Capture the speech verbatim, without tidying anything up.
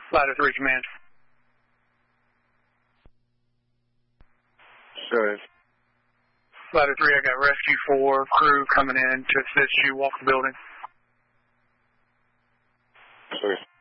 Ladder three command. Go ahead. Ladder three, I got rescue four crew coming in to assist you walk the building. Okay.